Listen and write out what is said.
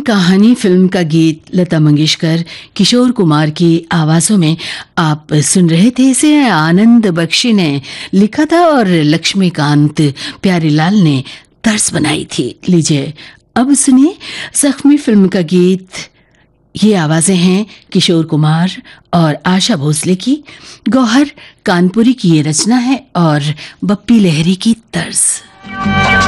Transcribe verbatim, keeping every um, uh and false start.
कहानी फिल्म का गीत लता मंगेशकर, किशोर कुमार की आवाज़ों में आप सुन रहे थे। इसे आनंद बख्शी ने लिखा था और लक्ष्मीकांत प्यारीलाल ने तर्ज बनाई थी। लीजिए अब सुनिए जख्मी फिल्म का गीत। ये आवाज़ें हैं किशोर कुमार और आशा भोसले की, गौहर कानपुरी की ये रचना है और बप्पी लहरी की तर्ज।